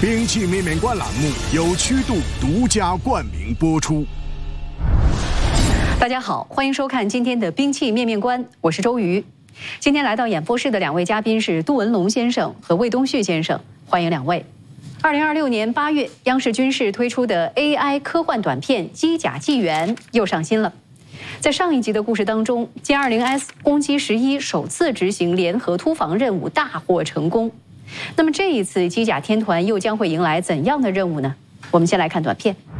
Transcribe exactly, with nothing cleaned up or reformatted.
兵器面面观栏目由曲度独家冠名播出。 大家好，欢迎收看今天的兵器面面观，我是周瑜。今天来到演播室的两位嘉宾是杜文龙先生和魏东旭先生，欢迎两位。二零二六年八月，央视军事推出的 A I 科幻短片《机甲纪元》又上新了。在上一集的故事当中，歼二零 S 攻击十一首次执行联合突防任务，大获成功。那么这一次机甲天团又将会迎来怎样的任务呢？我们先来看短片。